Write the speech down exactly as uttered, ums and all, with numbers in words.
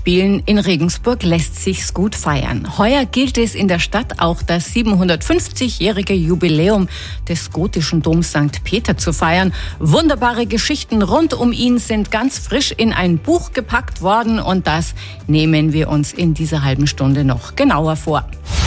spielen. In Regensburg lässt sich's gut feiern. Heuer gilt es in der Stadt auch das siebenhundertfünfzigjährige Jubiläum des gotischen Doms Sankt Peter zu feiern. Wunderbare Geschichten rund um ihn sind ganz frisch in ein Buch gepackt worden und das nehmen wir uns in dieser halben Stunde noch genauer vor.